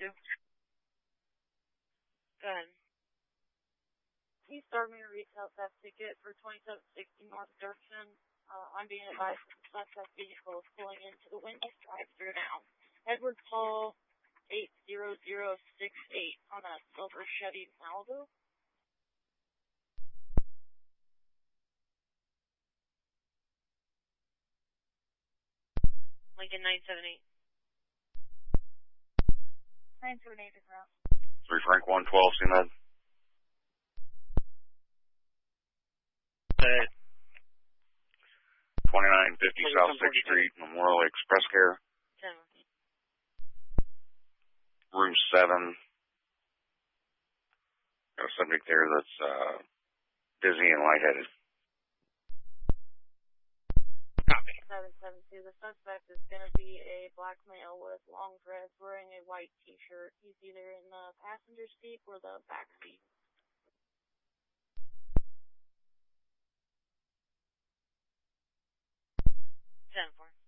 Go ahead. He started me a retail theft ticket for 2760 North Dirksen. I'm being advised that the suspect vehicle is pulling into the Wendy's drive-thru now. Edward Paul 80068 on a silver Chevy Malibu. Lincoln 978. 978 is around. 3 Frank 112, CMed. 2950 South 6th Street, Memorial Express Care. 10. Room 7. Got a subject there that's dizzy and lightheaded. Copy. 772. The suspect is going to be a black male with long dreads wearing a white t-shirt. He's either in the passenger seat or the back seat. 10-4.